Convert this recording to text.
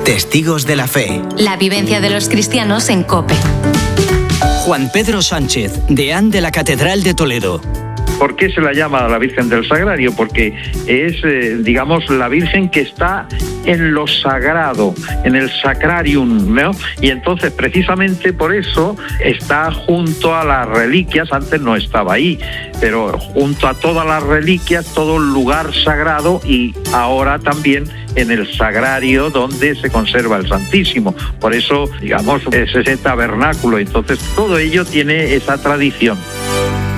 Testigos de la Fe. La vivencia de los cristianos en COPE. Juan Pedro Sánchez, deán de la Catedral de Toledo. ¿Por qué se la llama la Virgen del Sagrario? Porque es, digamos, la Virgen que está en lo sagrado, en el sacrarium, ¿no? Y entonces, precisamente por eso, está junto a las reliquias, antes no estaba ahí, pero junto a todas las reliquias, todo el lugar sagrado, y ahora también en el sagrario donde se conserva el Santísimo. Por eso, digamos, es ese tabernáculo. Entonces, todo ello tiene esa tradición.